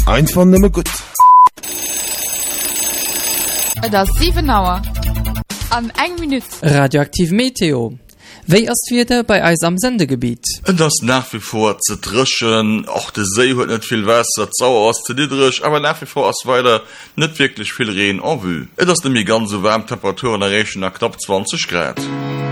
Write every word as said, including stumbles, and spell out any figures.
Einfach nimmer gut. Das ist sieben Uhr. An eng Minute. Radioaktiv Meteo. Wéi ass wieder bei eis am Sendegebiet? Das nach wie vor ze drschen, auch de See huet net viel Wasser, Zauer aus ze niedrig, aber nach wie vor ass weiter net wirklich viel Regen en vue. Et ass demi ganz so warm Temperaturen errechen nach knapp zwanzig Grad.